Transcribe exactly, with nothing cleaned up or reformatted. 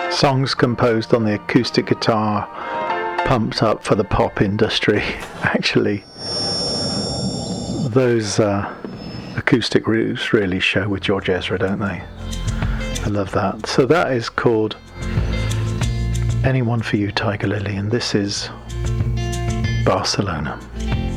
Songs composed on the acoustic guitar, pumped up for the pop industry. Actually, those uh, acoustic roots really show with George Ezra, don't they? I love that. So that is called Anyone for You, Tiger Lily, and this is Barcelona.